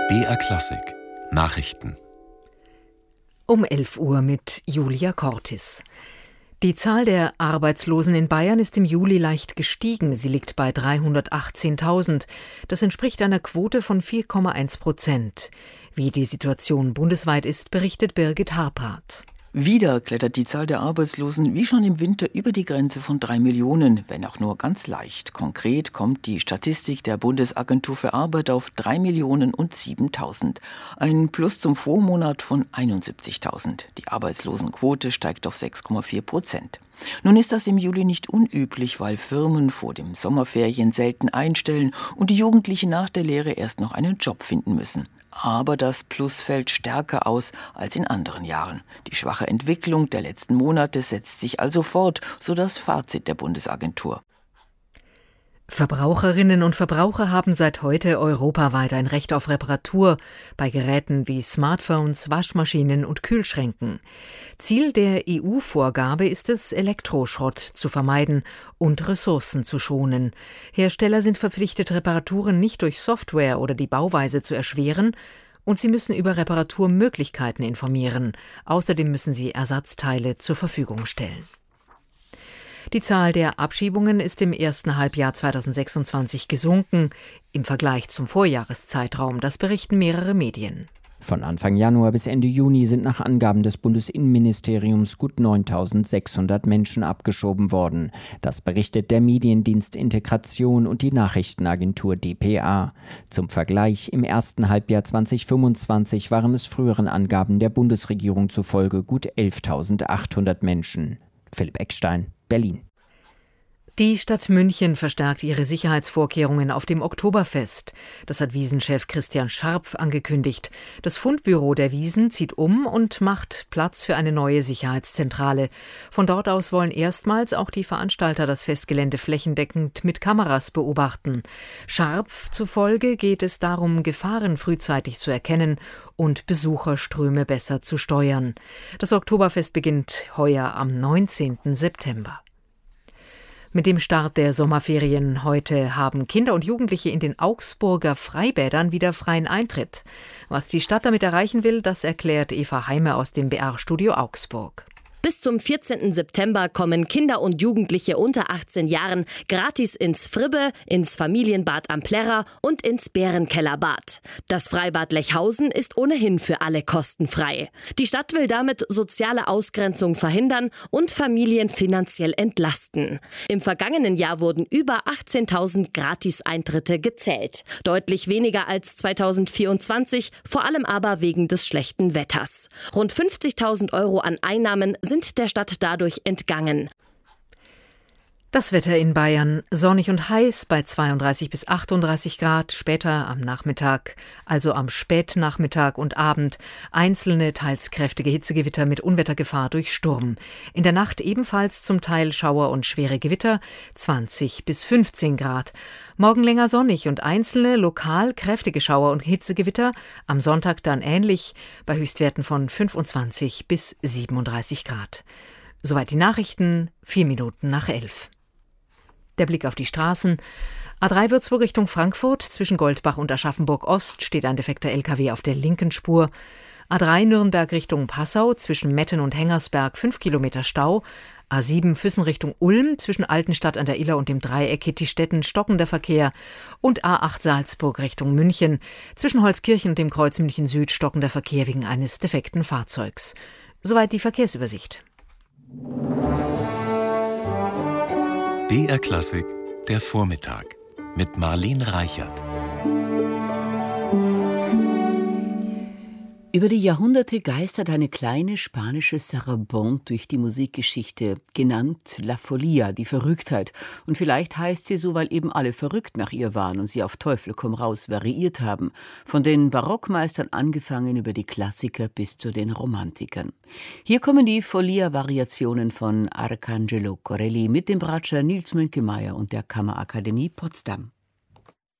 BR Klassik Nachrichten Um 11 Uhr mit Julia Cortis. Die Zahl der Arbeitslosen in Bayern ist im Juli leicht gestiegen. Sie liegt bei 318.000. Das entspricht einer Quote von 4,1%. Wie die Situation bundesweit ist, berichtet Birgit Harprat. Wieder klettert die Zahl der Arbeitslosen wie schon im Winter über die Grenze von 3 Millionen, wenn auch nur ganz leicht. Konkret kommt die Statistik der Bundesagentur für Arbeit auf 3.007.000. Ein Plus zum Vormonat von 71.000. Die Arbeitslosenquote steigt auf 6,4%. Nun ist das im Juli nicht unüblich, weil Firmen vor den Sommerferien selten einstellen und die Jugendlichen nach der Lehre erst noch einen Job finden müssen. Aber das Plus fällt stärker aus als in anderen Jahren. Die schwache Entwicklung der letzten Monate setzt sich also fort, so das Fazit der Bundesagentur. Verbraucherinnen und Verbraucher haben seit heute europaweit ein Recht auf Reparatur bei Geräten wie Smartphones, Waschmaschinen und Kühlschränken. Ziel der EU-Vorgabe ist es, Elektroschrott zu vermeiden und Ressourcen zu schonen. Hersteller sind verpflichtet, Reparaturen nicht durch Software oder die Bauweise zu erschweren, und sie müssen über Reparaturmöglichkeiten informieren. Außerdem müssen sie Ersatzteile zur Verfügung stellen. Die Zahl der Abschiebungen ist im ersten Halbjahr 2026 gesunken im Vergleich zum Vorjahreszeitraum. Das berichten mehrere Medien. Von Anfang Januar bis Ende Juni sind nach Angaben des Bundesinnenministeriums gut 9.600 Menschen abgeschoben worden. Das berichtet der Mediendienst Integration und die Nachrichtenagentur dpa. Zum Vergleich, im ersten Halbjahr 2025 waren es früheren Angaben der Bundesregierung zufolge gut 11.800 Menschen. Philipp Eckstein, Berlin. Die Stadt München verstärkt ihre Sicherheitsvorkehrungen auf dem Oktoberfest. Das hat Wiesenchef Christian Scharpf angekündigt. Das Fundbüro der Wiesn zieht um und macht Platz für eine neue Sicherheitszentrale. Von dort aus wollen erstmals auch die Veranstalter das Festgelände flächendeckend mit Kameras beobachten. Scharpf zufolge geht es darum, Gefahren frühzeitig zu erkennen und Besucherströme besser zu steuern. Das Oktoberfest beginnt heuer am 19. September. Mit dem Start der Sommerferien heute haben Kinder und Jugendliche in den Augsburger Freibädern wieder freien Eintritt. Was die Stadt damit erreichen will, das erklärt Eva Heime aus dem BR-Studio Augsburg. Bis zum 14. September kommen Kinder und Jugendliche unter 18 Jahren gratis ins Fribbe, ins Familienbad am Plärrer und ins Bärenkellerbad. Das Freibad Lechhausen ist ohnehin für alle kostenfrei. Die Stadt will damit soziale Ausgrenzung verhindern und Familien finanziell entlasten. Im vergangenen Jahr wurden über 18.000 Gratiseintritte gezählt. Deutlich weniger als 2024, vor allem aber wegen des schlechten Wetters. Rund 50.000 € an Einnahmen sind der Stadt dadurch entgangen. Das Wetter in Bayern: sonnig und heiß bei 32 bis 38 Grad, später am Nachmittag, also am Spätnachmittag und Abend, einzelne teils kräftige Hitzegewitter mit Unwettergefahr durch Sturm. In der Nacht ebenfalls zum Teil Schauer und schwere Gewitter, 20 bis 15 Grad. Morgen länger sonnig und einzelne lokal kräftige Schauer und Hitzegewitter, am Sonntag dann ähnlich, bei Höchstwerten von 25 bis 37 Grad. Soweit die Nachrichten, 4 Minuten nach 11. Der Blick auf die Straßen. A3 Würzburg Richtung Frankfurt, zwischen Goldbach und Aschaffenburg Ost steht ein defekter LKW auf der linken Spur. A3 Nürnberg Richtung Passau, zwischen Metten und Hengersberg 5 Kilometer Stau. A7 Füssen Richtung Ulm, zwischen Altenstadt an der Iller und dem Dreieck Hittistetten stockender Verkehr. Und A8 Salzburg Richtung München, zwischen Holzkirchen und dem Kreuz München Süd stockender Verkehr wegen eines defekten Fahrzeugs. Soweit die Verkehrsübersicht. BR Klassik, der Vormittag mit Marlene Reichert. Über die Jahrhunderte geistert eine kleine spanische Sarabande durch die Musikgeschichte, genannt La Folia, die Verrücktheit. Und vielleicht heißt sie so, weil eben alle verrückt nach ihr waren und sie auf Teufel komm raus variiert haben. Von den Barockmeistern angefangen über die Klassiker bis zu den Romantikern. Hier kommen die Folia-Variationen von Arcangelo Corelli mit dem Bratscher Nils Mönkemeyer und der Kammerakademie Potsdam.